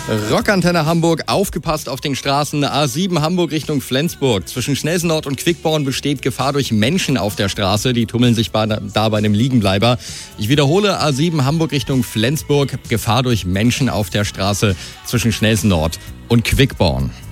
Rockantenne Hamburg, aufgepasst auf den Straßen. A7 Hamburg Richtung Flensburg. Zwischen Schnelsen Nord und Quickborn besteht Gefahr durch Menschen auf der Straße. Die tummeln sich da bei einem Liegenbleiber. Ich wiederhole, A7 Hamburg Richtung Flensburg. Gefahr durch Menschen auf der Straße zwischen Schnelsen Nord und Quickborn.